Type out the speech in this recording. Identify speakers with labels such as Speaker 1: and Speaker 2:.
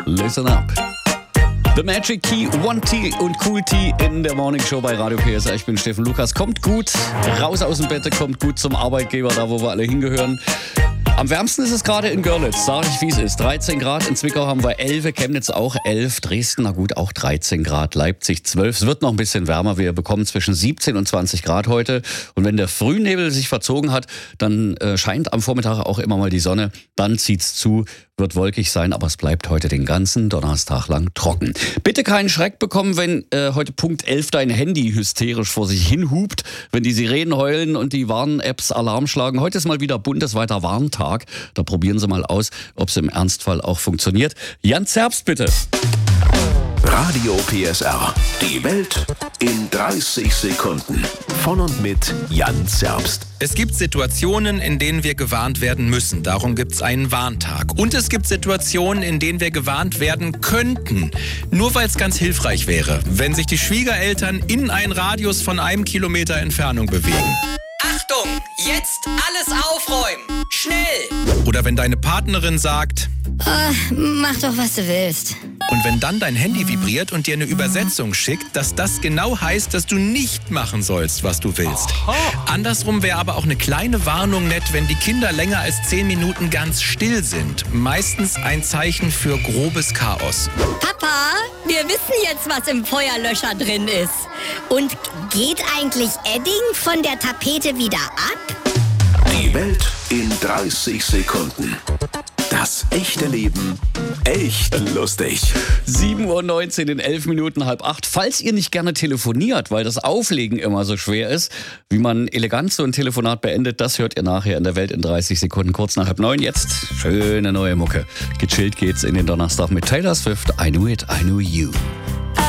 Speaker 1: Listen up. The Magic Key, One T und Cool T in der Morning Show bei Radio PSR. Ich bin Steffen Lukas. Kommt gut raus aus dem Bett, kommt gut zum Arbeitgeber, da wo wir alle hingehören. Am wärmsten ist es gerade in Görlitz, sage ich wie es ist. 13 Grad, in Zwickau haben wir 11, Chemnitz auch 11, Dresden, na gut, auch 13 Grad, Leipzig 12. Es wird noch ein bisschen wärmer, wir bekommen zwischen 17 und 20 Grad heute. Und wenn der Frühnebel sich verzogen hat, dann scheint am Vormittag auch immer mal die Sonne. Dann zieht's zu, wird wolkig sein, aber es bleibt heute den ganzen Donnerstag lang trocken. Bitte keinen Schreck bekommen, wenn heute Punkt 11 dein Handy hysterisch vor sich hin hupt, wenn die Sirenen heulen und die Warn-Apps Alarm schlagen. Heute ist mal wieder bundesweiter Warntag. Da probieren Sie mal aus, ob es im Ernstfall auch funktioniert. Jan Zerbst, bitte.
Speaker 2: Radio PSR. Die Welt in 30 Sekunden. Von und mit Jan Zerbst.
Speaker 3: Es gibt Situationen, in denen wir gewarnt werden müssen. Darum gibt es einen Warntag. Und es gibt Situationen, in denen wir gewarnt werden könnten. Nur weil es ganz hilfreich wäre, wenn sich die Schwiegereltern in einen Radius von 1 Kilometer Entfernung bewegen.
Speaker 4: Achtung, jetzt alles aufräumen. Schnell!
Speaker 3: Oder wenn deine Partnerin sagt,
Speaker 5: mach doch, was du willst.
Speaker 3: und wenn dann dein Handy vibriert und dir eine Übersetzung schickt, dass das genau heißt, dass du nicht machen sollst, was du willst. Andersrum wäre aber auch eine kleine Warnung nett, wenn die Kinder länger als 10 Minuten ganz still sind. Meistens ein Zeichen für grobes Chaos.
Speaker 5: Papa, wir wissen jetzt, was im Feuerlöscher drin ist. Und geht eigentlich Edding von der Tapete wieder ab?
Speaker 2: Die Welt in 30 Sekunden. Das echte Leben echt lustig.
Speaker 1: 7:19 Uhr in 11 Minuten, 7:30. Falls ihr nicht gerne telefoniert, weil das Auflegen immer so schwer ist, wie man elegant so ein Telefonat beendet, das hört ihr nachher in der Welt in 30 Sekunden, kurz nach 8:30. Jetzt schöne neue Mucke. Gechillt geht's in den Donnerstag mit Taylor Swift, I Knew It, I Knew You.